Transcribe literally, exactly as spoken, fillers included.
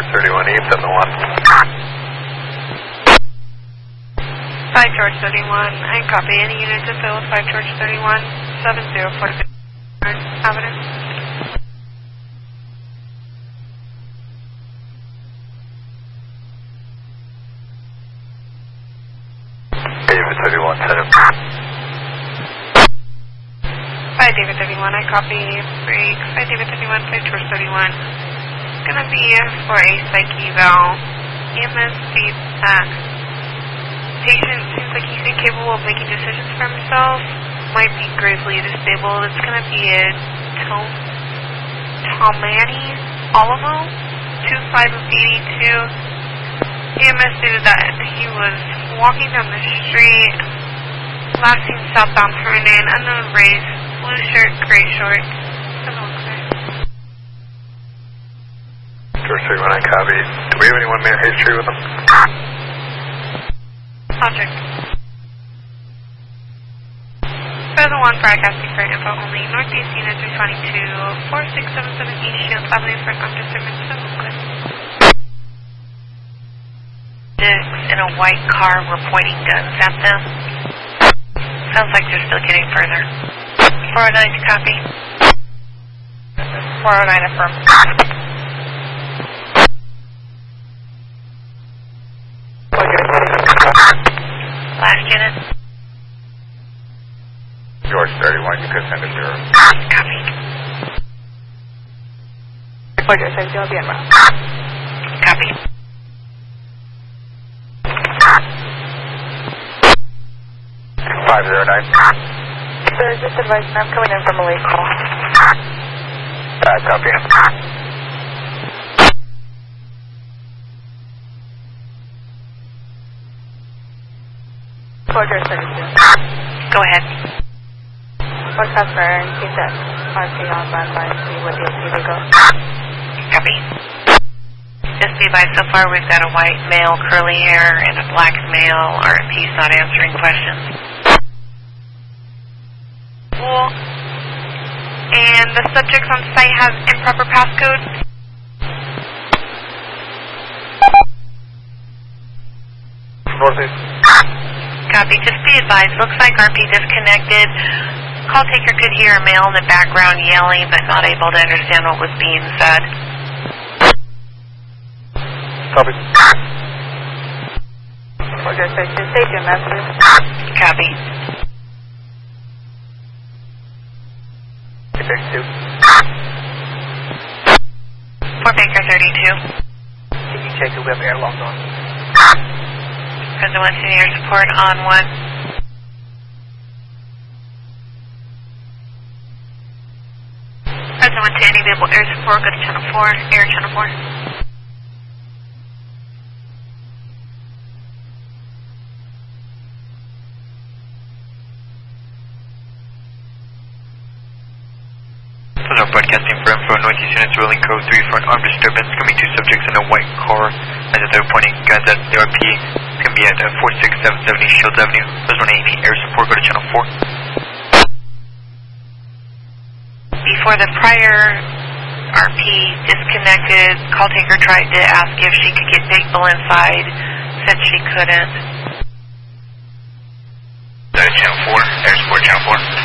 George thirty-one, eight seven one. five George thirty-one, I copy. Any units to fill with five George thirty-one, seven zero four Avenue. David thirty-one, set up. five David thirty-one, I copy. Break. five David thirty-one, five George thirty-one. It's going to be for a psych eval. E M S states that patient seems like he's incapable of making decisions for himself, might be gravely disabled. It's going to be a Tom, Tomani Alamo, two five of eighty-two. E M S stated that he was walking down the street, last seen southbound Hernan, unknown race, blue shirt, gray shorts. Doesn't look clear. George thirty-one, I copy. Do we have any one-man history with him? Object. Further one broadcasting for info only. Northeast unit three twenty-two, four six seven seven East Shields Avenue for an undisturbed Oakland. In a white car were pointing guns at them. Sounds like they're still getting further. four oh nine to copy. four oh nine affirm. Last unit. George thirty-one, you could send a zero. Copy. George thirty-two, I'll be en route. Copy. five zero nine. Sir, just advising I'm coming in from a late call. Uh, copy. George thirty-two. Go ahead. What's up, sir? In case that R P on standby, see what the A C go. Copy. Just be advised, so far we've got a white male, curly hair, and a black male. R and P's not answering questions. Cool. And the subjects on site have improper passcode. Northeast. Copy. Just be advised, looks like R P disconnected. Call taker could hear a male in the background yelling, but not able to understand what was being said. Copy. George thirty-two, station message. Copy. thirty-two. Fort Baker thirty-two. Can you check if we have air locked on? President one to air support on one. President one to any available air support, go to channel four, air channel four. Broadcasting for info, Northeast units rolling code three for an armed disturbance. It's going to be two subjects in a white car as if they're pointing guns at the R P. It's going to be at uh, four six seven seven East Shields Avenue. There's one eighty air support, go to channel four. Before the prior R P disconnected, call taker tried to ask if she could get Bigbull inside, said she couldn't. That is channel four, air support channel four.